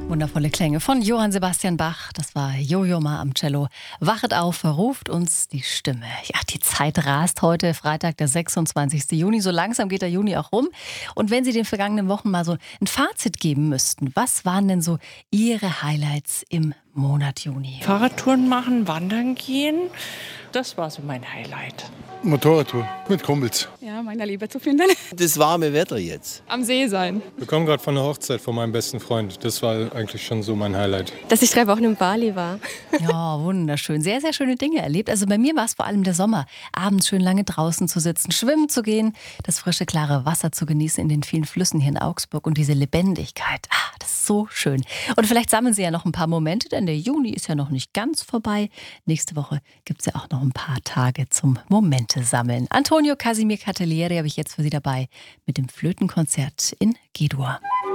Wundervolle Klänge von Johann Sebastian Bach. Das war Jojo Ma am Cello. Wachet auf, ruft uns die Stimme. Ja, die Zeit rast heute, Freitag, der 26. Juni. So langsam geht der Juni auch rum. Und wenn Sie den vergangenen Wochen mal so ein Fazit geben müssten, was waren denn so Ihre Highlights im Monat Juni? Fahrradtouren machen, wandern gehen. Das war so mein Highlight. Motorradtour mit Kumpels. Ja, meiner Liebe zu finden. Das warme Wetter jetzt. Am See sein. Wir kommen gerade von der Hochzeit von meinem besten Freund. Das war eigentlich schon so mein Highlight. Dass ich 3 Wochen in Bali war. Ja, wunderschön. Sehr, sehr schöne Dinge erlebt. Also bei mir war es vor allem der Sommer. Abends schön lange draußen zu sitzen, schwimmen zu gehen, das frische, klare Wasser zu genießen in den vielen Flüssen hier in Augsburg und diese Lebendigkeit. Das ist so schön. Und vielleicht sammeln Sie ja noch ein paar Momente, denn der Juni ist ja noch nicht ganz vorbei. Nächste Woche gibt es ja auch noch ein paar Tage zum Momente sammeln. Antonio Casimir Catalieri habe ich jetzt für Sie dabei mit dem Flötenkonzert in G-Dur.